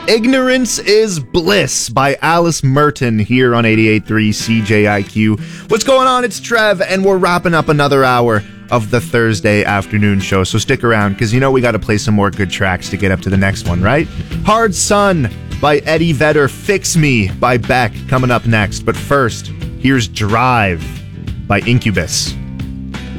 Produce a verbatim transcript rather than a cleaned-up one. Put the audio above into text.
Ignorance is Bliss by Alice Merton here on eighty-eight point three C J I Q. What's going on? It's Trev, and we're wrapping up another hour of the Thursday afternoon show, so stick around, because you know we got to play some more good tracks to get up to the next one, right? Hard Sun by Eddie Vedder, Fix Me by Beck coming up next, but first, here's Drive by Incubus.